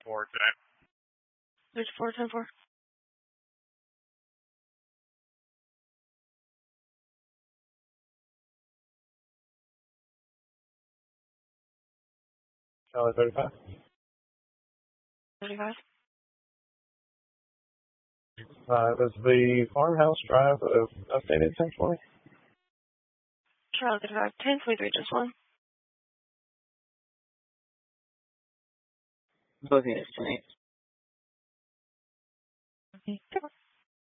today. 3410-4. Charlie 35. 35. Does the farmhouse drive updated 10-4? Charlie 35. 1023, just one. Booking is 10-8. Okay.